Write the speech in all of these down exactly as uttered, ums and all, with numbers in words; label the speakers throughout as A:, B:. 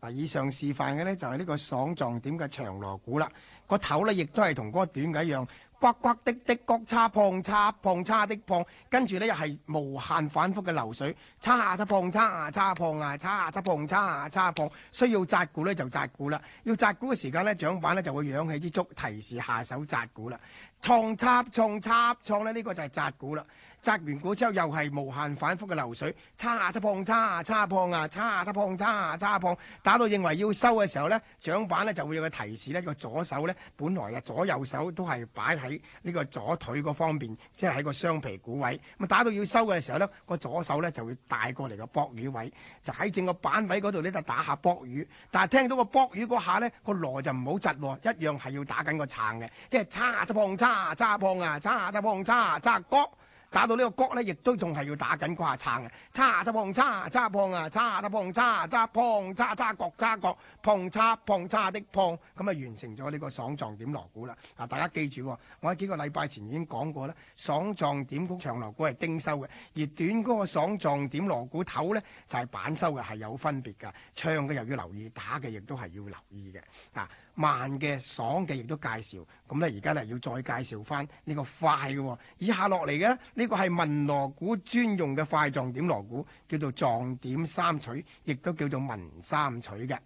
A: 嗱，以上示範嘅呢就係呢個爽狀點嘅長鑼鼓啦。個頭呢亦都係同嗰個短嘅一樣，呱呱的的角叉碰叉碰叉的碰，跟住呢又係無限反覆嘅流水，叉下叉碰叉啊叉碰啊叉下叉碰叉啊叉碰。需要紮鼓呢就紮鼓啦，要紮鼓嘅時間呢，掌板呢就會揚起支竹提示下手紮鼓啦。創插創插創呢，呢個就係紮鼓啦。紮完鼓之後又係無限反覆嘅流水，叉下叉碰叉啊叉碰啊叉下叉碰叉啊叉碰，打到認為要收嘅時候呢，掌板呢就會有個提示呢，個左手呢，本來啊左右手都係擺喺呢個左腿嗰方面，即係喺個雙皮鼓位。咁打到要收嘅時候呢，個左手呢就會帶過嚟個駁魚位，就喺正個板位嗰度呢，就打下駁魚。但係聽到個駁魚嗰下呢，個鑼就唔好窒喎，一樣係要打緊個撐嘅，即係叉下叉碰叉叉碰啊叉下叉碰叉叉角。打到呢個角呢，亦都仲係要打緊嗰下撐嘅，叉叉碰叉叉碰啊，叉叉碰叉叉碰叉叉角叉角碰叉碰叉的碰，咁啊完成咗呢個爽狀點鑼鼓啦。嗱，大家記住，我喺幾個禮拜前已經講過啦，爽狀點鼓長鑼鼓係丁收嘅，而短嗰個爽狀點鑼鼓頭呢，就係板收嘅，係有分別㗎。唱嘅又要留意，打嘅亦都係要留意嘅。嗱，慢嘅爽嘅亦都介紹，咁呢，而家呢要再介紹翻呢個快嘅。以下落嚟嘅呢個係文鑼鼓專用嘅快狀點鑼鼓，叫做狀點三取，亦都叫做文三取嘅。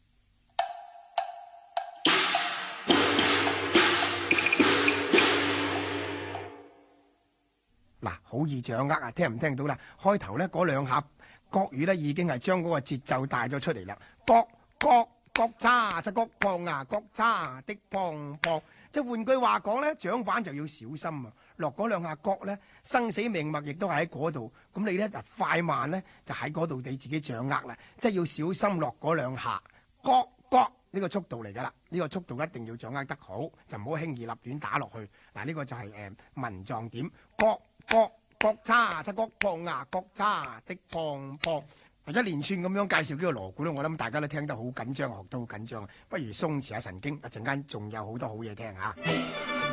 A: 嗱，好易掌握啊！聽唔聽到啦？開頭呢嗰兩下角語呢已經係將嗰個節奏帶咗出嚟啦。角角角叉叉角碰啊，角叉的碰碰。即係換句話講呢，掌板就要小心啊！落嗰兩下角呢，生死命脈亦都係喺嗰度。咁你呢，就快慢呢，就喺嗰度你自己掌握啦。即係要小心落嗰兩下角角呢個速度嚟㗎啦。呢個速度一定要掌握得好，就唔好輕易立亂打落去。嗱，呢個就係誒文狀點角角角叉叉角碰啊，角叉的碰碰。一連串咁樣介紹呢個鑼鼓咧，我諗大家都聽得好緊張，學得好緊張啊！不如鬆弛下神經，一陣間仲有好多好嘢聽嚇。